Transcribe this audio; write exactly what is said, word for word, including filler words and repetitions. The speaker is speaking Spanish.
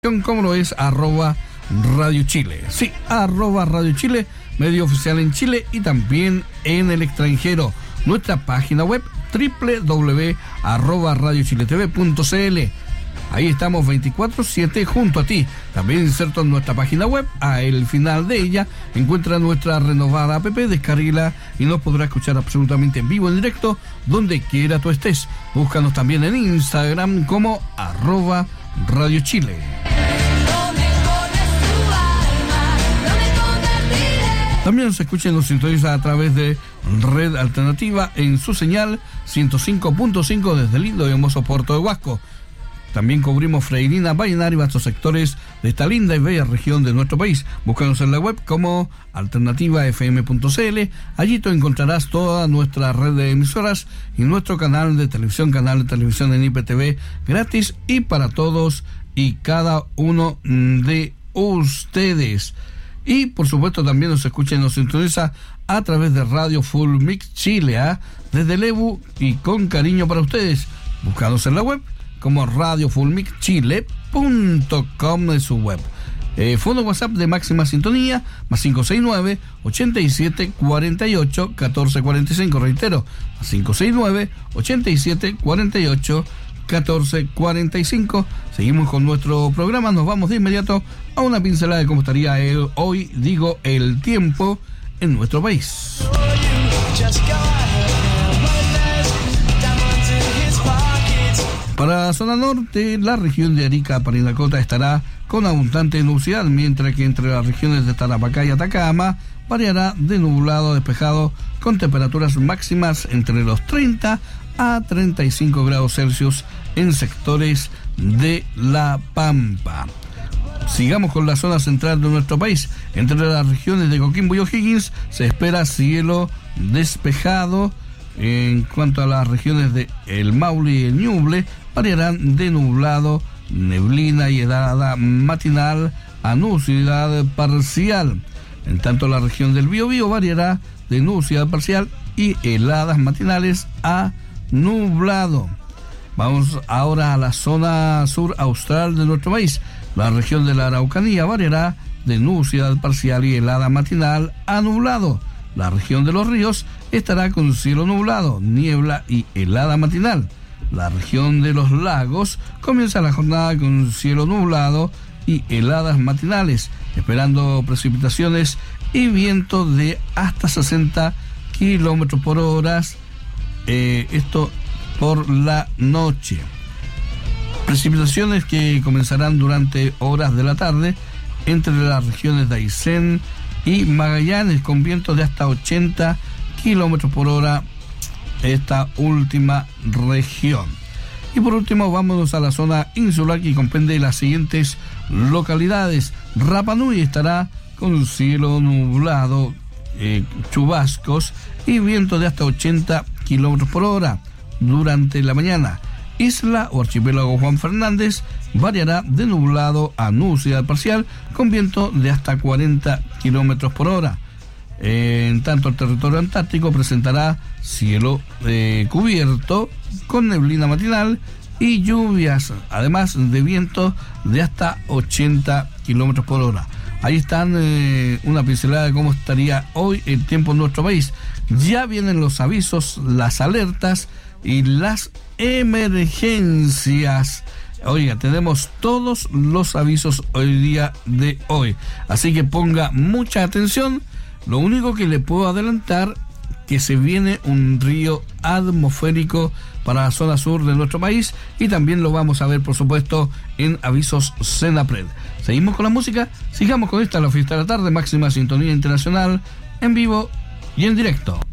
como lo es arroba Radio Chile. Sí, arroba Radio Chile, medio oficial en Chile y también en el extranjero. Nuestra página web doble u doble u doble u punto arroba radio chile t v punto c l. Ahí estamos veinticuatro siete junto a ti. También inserto en nuestra página web. Al final de ella encuentra nuestra renovada app, descarrígala y nos podrá escuchar absolutamente en vivo, en directo, donde quiera tú estés. Búscanos también en Instagram como arroba Radio Chile. También nos escuchan y nos sintoniza a través de Red Alternativa en su señal ciento cinco punto cinco desde el lindo y hermoso Puerto de Huasco. También cubrimos Freirina, Vallenar y vastos sectores de esta linda y bella región de nuestro país. Búscanos en la web como alternativa f m punto c l. Allí tú encontrarás toda nuestra red de emisoras y nuestro canal de televisión, canal de televisión en I P T V, gratis y para todos y cada uno de ustedes. Y por supuesto también nos escucha y nos sintoniza a través de Radio Full Mix Chile, ¿eh? desde Lebu y con cariño para ustedes. Búscanos en la web como radio full mix chile punto com de su web. Eh, fondo WhatsApp de máxima sintonía, más cinco seis nueve, ochenta y siete, cuarenta y ocho, catorce cuarenta y cinco, reitero, más cinco seis nueve, ochenta y siete, cuarenta y ocho, catorce cuarenta y cinco. Seguimos con nuestro programa, nos vamos de inmediato a una pincelada de cómo estaría el, hoy, digo, el tiempo en nuestro país. Para la zona norte, la región de Arica, Parinacota estará con abundante nubosidad, mientras que entre las regiones de Tarapacá y Atacama variará de nublado a despejado con temperaturas máximas entre los treinta a treinta y cinco grados Celsius en sectores de La Pampa. Sigamos con la zona central de nuestro país. Entre las regiones de Coquimbo y O'Higgins se espera cielo despejado. En cuanto a las regiones de El Maule y el Ñuble, variarán de nublado, neblina y helada matinal a nubosidad parcial. En tanto, la región del Biobío variará de nubosidad parcial y heladas matinales a nublado. Vamos ahora a la zona sur austral de nuestro país. La región de la Araucanía variará de nubosidad parcial y helada matinal a nublado. La región de los ríos estará con cielo nublado, niebla y helada matinal. La región de los lagos comienza la jornada con cielo nublado y heladas matinales, esperando precipitaciones y viento de hasta sesenta kilómetros por hora, eh, esto por la noche. Precipitaciones que comenzarán durante horas de la tarde entre las regiones de Aysén y Magallanes, con vientos de hasta ochenta kilómetros por hora, esta última región. Y por último, vámonos a la zona insular, que comprende las siguientes localidades. Rapa Nui estará con cielo nublado, eh, chubascos y viento de hasta ochenta kilómetros por hora durante la mañana. Isla o archipiélago Juan Fernández variará de nublado a nubosidad parcial con viento de hasta cuarenta kilómetros por hora. En tanto, el territorio antártico presentará cielo eh, cubierto con neblina matinal y lluvias, además de viento de hasta ochenta kilómetros por hora. Ahí están eh, una pincelada de cómo estaría hoy el tiempo en nuestro país. Ya vienen los avisos, las alertas y las emergencias. Oiga, tenemos todos los avisos hoy día de hoy, así que ponga mucha atención. Lo único que le puedo adelantar, que se viene un río atmosférico para la zona sur de nuestro país, y también lo vamos a ver, por supuesto, en avisos Senapred. Seguimos con la música, sigamos con esta, la fiesta de la tarde, máxima sintonía internacional, en vivo y en directo.